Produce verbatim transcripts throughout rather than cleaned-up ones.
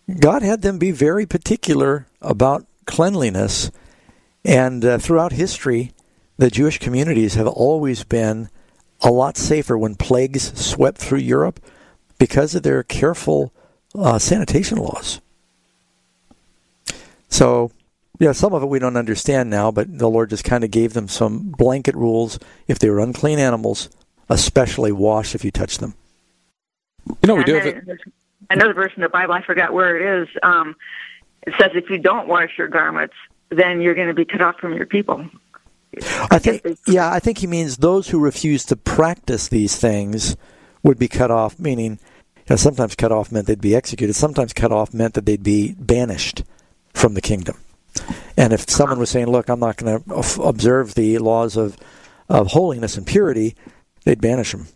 God had them be very particular about cleanliness. And uh, throughout history, the Jewish communities have always been a lot safer when plagues swept through Europe because of their careful uh, sanitation laws. So, yeah, some of it we don't understand now, but the Lord just kind of gave them some blanket rules. If they were unclean animals, especially wash if you touch them. You know, we do have it. Another verse in the Bible, I forgot where it is, um, it says if you don't wash your garments, then you're going to be cut off from your people. I think, yeah, I think he means those who refuse to practice these things would be cut off, meaning, you know, sometimes cut off meant they'd be executed. Sometimes cut off meant that they'd be banished from the kingdom. And if someone was saying, look, I'm not going to f- observe the laws of, of holiness and purity, they'd banish them.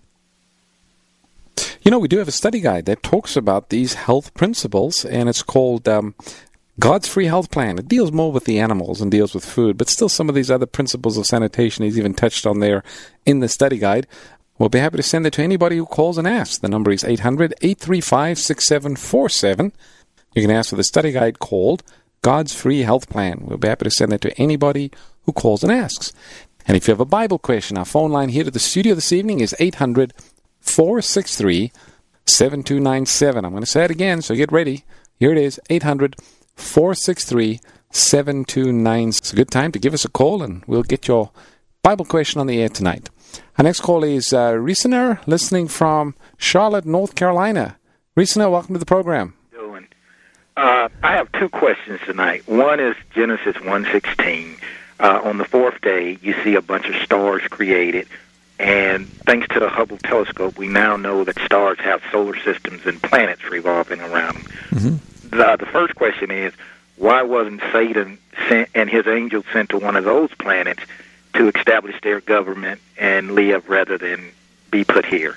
You know, we do have a study guide that talks about these health principles, and it's called um, God's Free Health Plan. It deals more with the animals and deals with food, but still some of these other principles of sanitation he's even touched on there in the study guide. We'll be happy to send it to anybody who calls and asks. The number is eight hundred, eight three five, six seven four seven. You can ask for the study guide called God's Free Health Plan. We'll be happy to send it to anybody who calls and asks. And if you have a Bible question, our phone line here to the studio this evening is eight hundred, four six three, seven two nine seven. I'm going to say it again, so get ready. Here it is, eight hundred, four six three, seven two nine seven. It's a good time to give us a call, and we'll get your Bible question on the air tonight. Our next call is uh, Reesener, listening from Charlotte, North Carolina. Reesener, welcome to the program. Doing. Uh, I have two questions tonight. One is Genesis one sixteen. Uh, on the fourth day, you see a bunch of stars created. And thanks to the Hubble telescope, we now know that stars have solar systems and planets revolving around them. Mm-hmm. The, the first question is, why wasn't Satan sent and his angels sent to one of those planets to establish their government and live rather than be put here?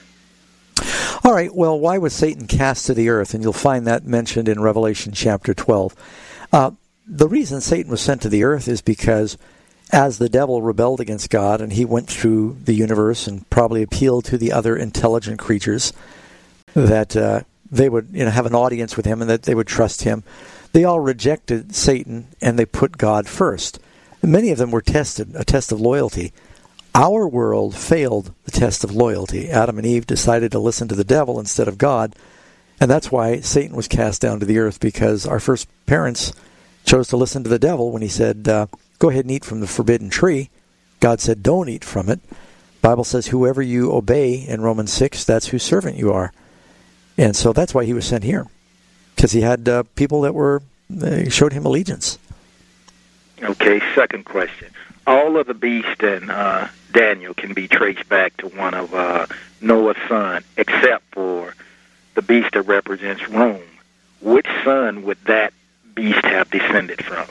All right, well, why was Satan cast to the earth? And you'll find that mentioned in Revelation chapter twelve. Uh, the reason Satan was sent to the earth is because as the devil rebelled against God and he went through the universe and probably appealed to the other intelligent creatures that uh, they would, you know, have an audience with him and that they would trust him, they all rejected Satan and they put God first. And many of them were tested, a test of loyalty. Our world failed the test of loyalty. Adam and Eve decided to listen to the devil instead of God, and that's why Satan was cast down to the earth, because our first parents chose to listen to the devil when he said, uh, go ahead and eat from the forbidden tree. God said, don't eat from it. The Bible says, whoever you obey in Romans six, that's whose servant you are. And so that's why he was sent here, because he had uh, people that were uh, showed him allegiance. Okay, second question. All of the beasts in uh, Daniel can be traced back to one of uh, Noah's sons, except for the beast that represents Rome. Which son would that beast have descended from?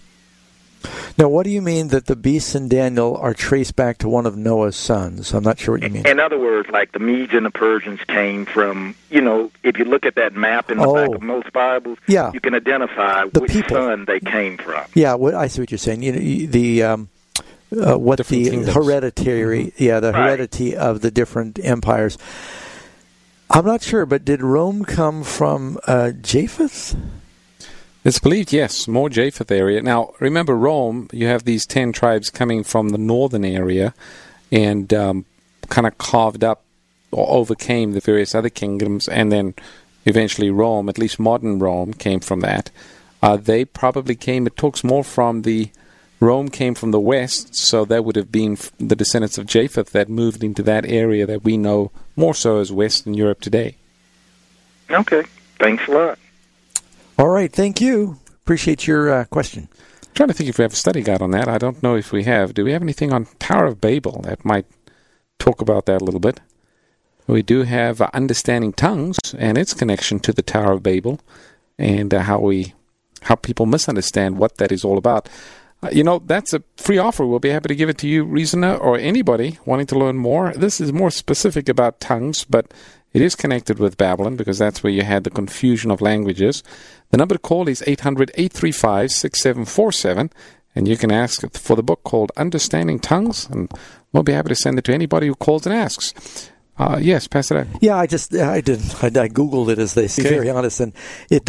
Now, what do you mean that the beasts in Daniel are traced back to one of Noah's sons? I'm not sure what you mean. In other words, like the Medes and the Persians came from, you know, if you look at that map in the oh, back of most Bibles, yeah. you can identify the which people. son they came from. Yeah, what, I see what you're saying. You know, the um, uh, what different the kingdoms. hereditary, mm-hmm. yeah, the right. heredity of the different empires. I'm not sure, but did Rome come from uh, Japheth? It's believed, yes, more Japheth area. Now, remember Rome, you have these ten tribes coming from the northern area and um, kind of carved up or overcame the various other kingdoms, and then eventually Rome, at least modern Rome, came from that. Uh, they probably came, it talks more from the, Rome came from the west, so that would have been the descendants of Japheth that moved into that area that we know more so as Western Europe today. Okay, thanks a lot. All right, thank you. Appreciate your uh, question. I'm trying to think if we have a study guide on that. I don't know if we have. Do we have anything on Tower of Babel that might talk about that a little bit? We do have uh, Understanding Tongues and its connection to the Tower of Babel, and uh, how we, how people misunderstand what that is all about. Uh, you know, that's a free offer. We'll be happy to give it to you, Reasoner, or anybody wanting to learn more. This is more specific about tongues, but it is connected with Babylon because that's where you had the confusion of languages. The number to call is eight hundred, eight three five, six seven four seven, and you can ask for the book called Understanding Tongues, and we'll be happy to send it to anybody who calls and asks. Uh, yes, Pastor Ed. Yeah, I just I did I, I Googled it, as they say, Okay. very honest, and it